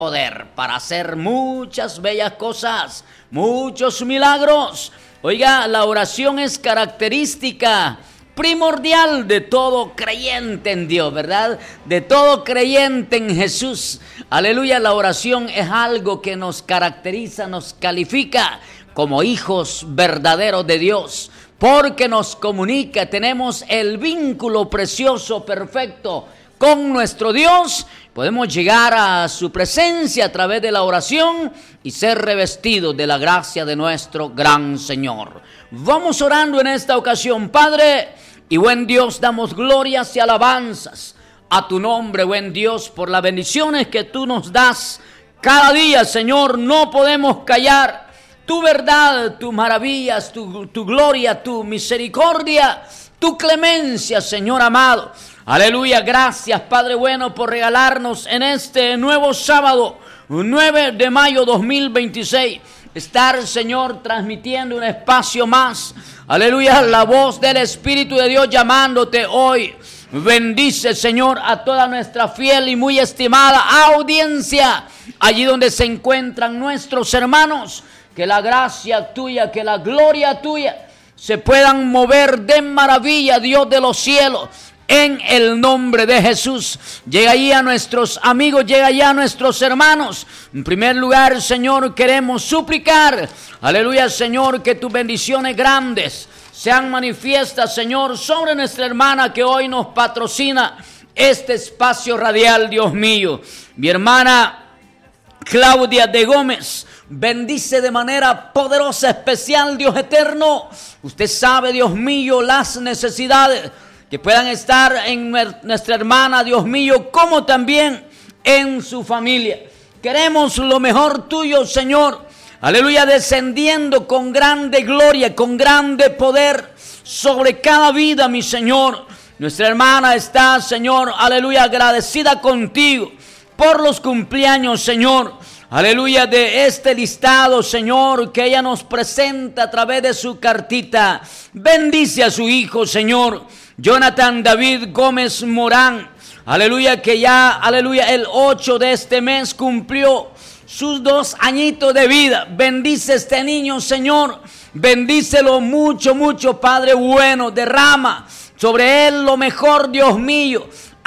poder para hacer muchas bellas cosas, muchos milagros. Oiga, la oración es característica primordial de todo creyente en Dios, ¿verdad? De todo creyente en Jesús. Aleluya, la oración es algo que nos caracteriza, nos califica como hijos verdaderos de Dios, porque nos comunica, tenemos el vínculo precioso, perfecto con nuestro Dios. Podemos llegar a su presencia a través de la oración y ser revestidos de la gracia de nuestro gran Señor. Vamos orando en esta ocasión. Padre y buen Dios, damos glorias y alabanzas a tu nombre, buen Dios, por las bendiciones que tú nos das cada día, Señor. No podemos callar tu verdad, tus maravillas, tu gloria, tu misericordia, tu clemencia, Señor amado. Aleluya, gracias Padre bueno por regalarnos en este nuevo sábado, 9 de mayo 2026, estar, Señor, transmitiendo un espacio más. Aleluya, la voz del Espíritu de Dios llamándote hoy. Bendice, Señor, a toda nuestra fiel y muy estimada audiencia, allí donde se encuentran nuestros hermanos. Que la gracia tuya, que la gloria tuya se puedan mover de maravilla, Dios de los cielos, en el nombre de Jesús. Llega allí a nuestros amigos, llega allá a nuestros hermanos. En primer lugar, Señor, queremos suplicar, aleluya, Señor, que tus bendiciones grandes sean manifiestas, Señor, sobre nuestra hermana que hoy nos patrocina este espacio radial, Dios mío. Mi hermana Claudia de Gómez, bendice de manera poderosa, especial, Dios eterno. Usted sabe, Dios mío, las necesidades que puedan estar en nuestra hermana, Dios mío, como también en su familia. Queremos lo mejor tuyo, Señor. Aleluya, descendiendo con grande gloria, con grande poder sobre cada vida, mi Señor. Nuestra hermana está, Señor, aleluya, agradecida contigo por los cumpleaños, Señor. Aleluya, de este listado, Señor, que ella nos presenta a través de su cartita. Bendice a su hijo, Señor, Jonathan David Gómez Morán. Aleluya, que ya, aleluya, el 8 de este mes cumplió sus 2 añitos de vida. Bendice a este niño, Señor. Bendícelo mucho, mucho, Padre bueno. Derrama sobre él lo mejor, Dios mío.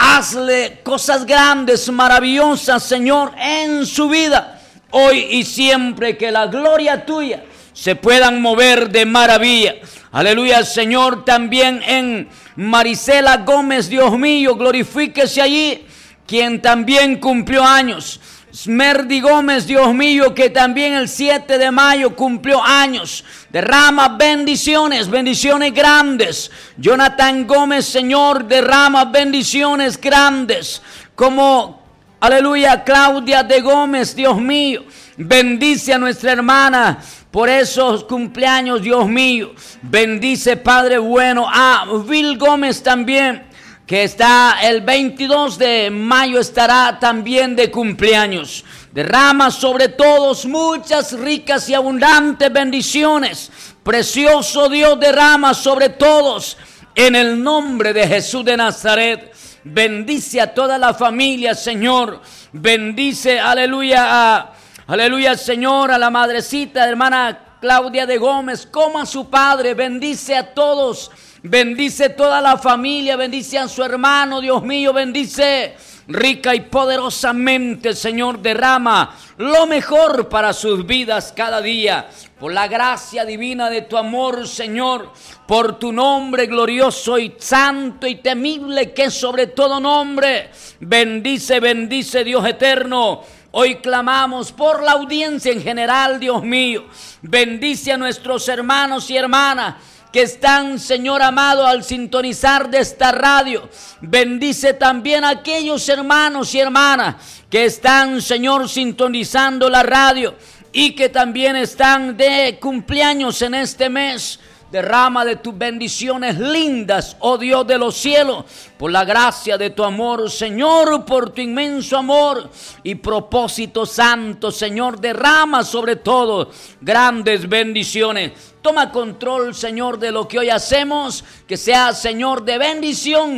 Hazle cosas grandes, maravillosas, Señor, en su vida, hoy y siempre, que la gloria tuya se puedan mover de maravilla. Aleluya, Señor, también en Marisela Gómez, Dios mío, glorifíquese allí, quien también cumplió años. Smerdi Gómez, Dios mío, que también el 7 de mayo cumplió años. Derrama bendiciones, bendiciones grandes. Jonathan Gómez, Señor, derrama bendiciones grandes. Como, aleluya, Claudia de Gómez, Dios mío. Bendice a nuestra hermana por esos cumpleaños, Dios mío. Bendice, Padre bueno, a Vil Gómez también, que está el 22 de mayo, estará también de cumpleaños. Derrama sobre todos muchas ricas y abundantes bendiciones. Precioso Dios, derrama sobre todos en el nombre de Jesús de Nazaret. Bendice a toda la familia, Señor. Bendice, aleluya, aleluya, Señor, a la madrecita, hermana Claudia de Gómez, como a su padre. Bendice a todos. Bendice toda la familia, bendice a su hermano, Dios mío, bendice rica y poderosamente, Señor, derrama lo mejor para sus vidas cada día, por la gracia divina de tu amor, Señor, por tu nombre glorioso y santo y temible, que es sobre todo nombre. Bendice, bendice, Dios eterno. Hoy clamamos por la audiencia en general, Dios mío. Bendice a nuestros hermanos y hermanas que están, Señor amado, al sintonizar de esta radio. Bendice también a aquellos hermanos y hermanas que están, Señor, sintonizando la radio y que también están de cumpleaños en este mes. Derrama de tus bendiciones lindas, oh Dios de los cielos, por la gracia de tu amor, Señor, por tu inmenso amor y propósito santo, Señor. Derrama sobre todo grandes bendiciones. Toma control, Señor, de lo que hoy hacemos, que sea, Señor, de bendición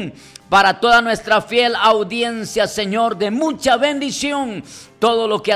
para toda nuestra fiel audiencia, Señor, de mucha bendición, todo lo que